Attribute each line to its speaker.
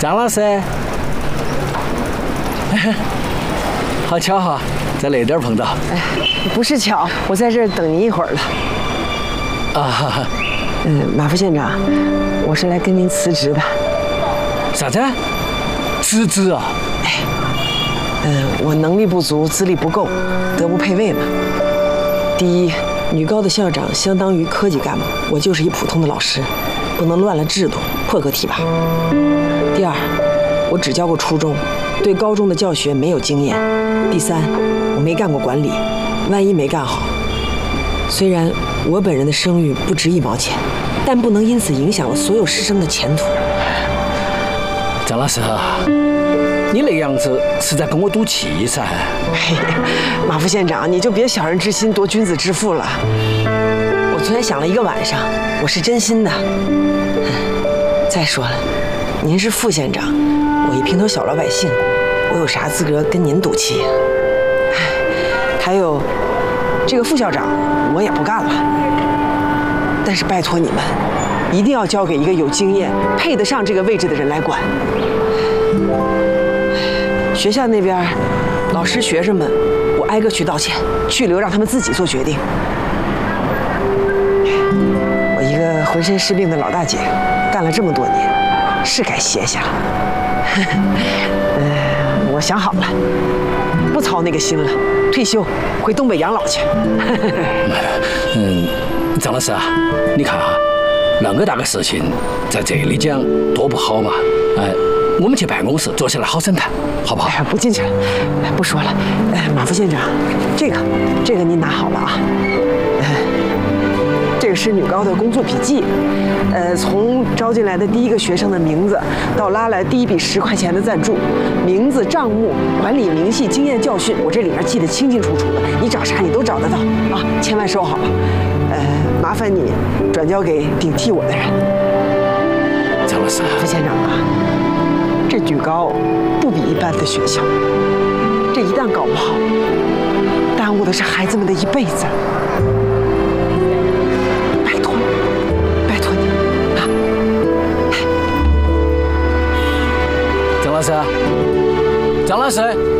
Speaker 1: 张老师，好巧哈，在那点碰到。
Speaker 2: 哎，不是巧，我在这儿等您一会儿了。
Speaker 1: 啊，
Speaker 2: 马副县长，我是来跟您辞职的。
Speaker 1: 啥子？辞职啊？
Speaker 2: 我能力不足，资历不够，德不配位嘛。第一，女高的校长相当于科级干部，我就是一普通的老师，不能乱了制度，破格提拔。第二，我只教过初中，对高中的教学没有经验。第三，我没干过管理，万一没干好，虽然我本人的声誉不值1毛钱，但不能因此影响了所有师生的前途。
Speaker 1: 张老师，你那样子是在跟我赌气噻。
Speaker 2: 嘿，马副县长，你就别小人之心夺君子之腹了。我昨天想了一个晚上，我是真心的。再说了，您是副县长，我一平头小老百姓，我有啥资格跟您赌气呀？还有，这个副校长我也不干了。但是拜托你们，一定要交给一个有经验、配得上这个位置的人来管。学校那边，老师、学生们，我挨个去道歉，去留让他们自己做决定。我一个浑身是病的老大姐，干了这么多年，是该歇歇了。我想好了，不操那个心了，退休回东北养老去。
Speaker 1: 张老师啊，你看哈，那么大个事情在这里讲多不好嘛。我们去办公室坐下来好生谈，好不好？
Speaker 2: 不进去了，不说了。马副县长，这个您拿好了啊。这个是女高的工作笔记，从招进来的第一个学生的名字到拉来第一笔10块钱的赞助，名字、账目、管理明细、经验教训，我这里面记得清清楚楚的，你找啥你都找得到啊，千万收好了。麻烦你转交给顶替我的人。
Speaker 1: 张老师，
Speaker 2: 副县长啊，这女高不比一般的学校，这一旦搞不好，耽误的是孩子们的一辈子。拜托你啊！
Speaker 1: 张老师，